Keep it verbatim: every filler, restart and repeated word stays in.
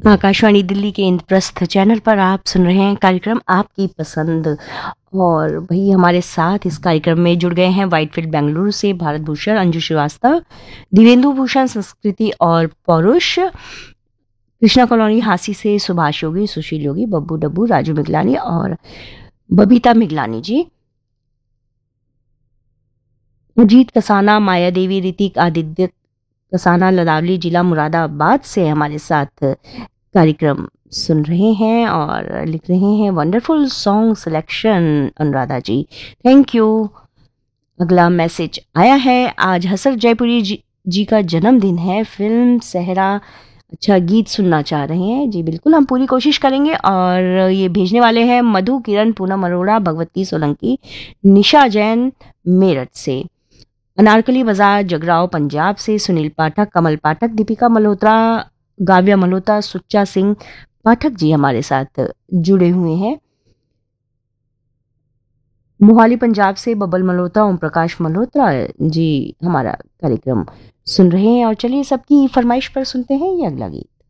आकाशवाणी दिल्ली के इंद्रप्रस्थ चैनल पर आप सुन रहे हैं कार्यक्रम आपकी पसंद। और भाई हमारे साथ इस कार्यक्रम में जुड़ गए हैं वाइटफील्ड बेंगलुरु से भारत भूषण, अंजू श्रीवास्तव, दिवेंदु भूषण संस्कृति और पौरुष, कृष्णा कॉलोनी हांसी से सुभाष योगी, सुशील योगी, बब्बू डब्बू, राजू मिगलानी और बबीता मिगलानी जी, अजीत कसाना, माया देवी, ऋतिक, आदित्य कसाना, लदावली जिला मुरादाबाद से हमारे साथ कार्यक्रम सुन रहे हैं और लिख रहे हैं wonderful song selection Anuradha ji, thank you. अगला मैसेज आया है, आज हसर जयपुरी जी, जी का जन्मदिन है, फिल्म सहरा अच्छा गीत सुनना चाह रहे हैं जी। बिल्कुल, हम पूरी कोशिश करेंगे। और ये भेजने वाले हैं मधु, किरण, पूनम अरोड़ा, भगवती सोलंकी, निशा जैन मेरठ से, अनारकली बाजार जगराव पंजाब से सुनील पाठक, कमल पाठक, दीपिका मल्होत्रा, गाव्या मल्होत्रा, सुच्चा सिंह पाठक जी हमारे साथ जुड़े हुए हैं। मोहाली पंजाब से बबल मल्होत्रा, ओम प्रकाश मल्होत्रा जी हमारा कार्यक्रम सुन रहे हैं। और चलिए सबकी फरमाइश पर सुनते हैं ये अगला गीत।